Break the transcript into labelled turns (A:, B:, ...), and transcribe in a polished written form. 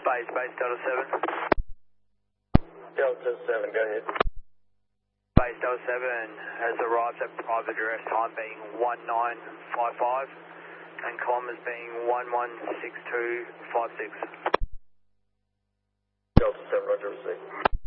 A: Base Delta 7.
B: Delta 7, go ahead.
A: Base Delta 7 has arrived at private address, time being 1955 and kilometers being 116256.
B: Delta 7, roger, receive.